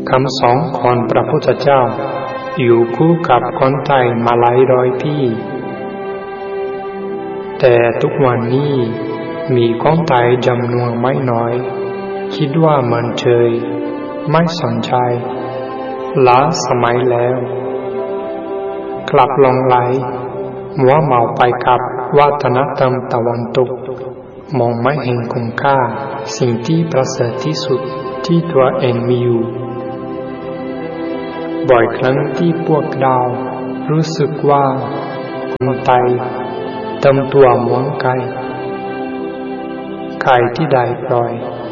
คำสอนของพระพุทธเจ้าอยู่คู่กับคนไทยมาหลายร้อยปีแต่ทุกวันนี้มีคนไทยจำนวนไม่น้อยคิดว่ามันเฉยไม่สนใจล้าสมัยแล้วกลับหลงไหลมัวเมาไปกับวัฒนธรรมตะวันตกมองไม่เห็นคุณค่าสิ่งที่ประเสริฐที่สุดที่ตัวเองมีอยู่บ่อยครั้งที่พวกเรารู้สึกว่าคนไทยทำตัวเหมือนไก่ที่ได้ปล่อย